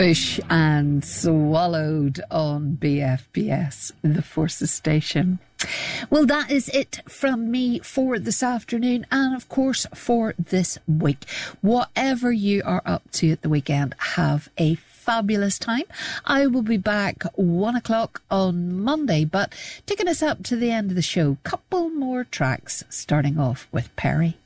Bush and Swallowed on BFBS, the Forces Station. Well, that is it from me for this afternoon and, of course, for this week. Whatever you are up to at the weekend, have a fabulous time. I will be back 1 o'clock on Monday, but taking us up to the end of the show, couple more tracks, starting off with Perry.